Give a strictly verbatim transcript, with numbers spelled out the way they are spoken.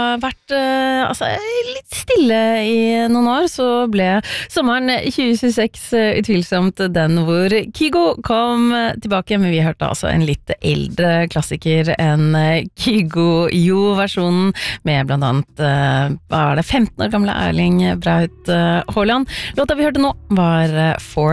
vært uh, altså, litt stille i noen år, så ble sommeren tjue tjueseks uh, utvilsomt den hvor Kygo kom tilbake, men vi hørte altså en litt eldre klassiker enn uh, Kygo-Jo-versjonen, med blant annet uh, hva er det, femten år gamle Erling Braut uh, Haaland. Låta vi hørte nå var uh, For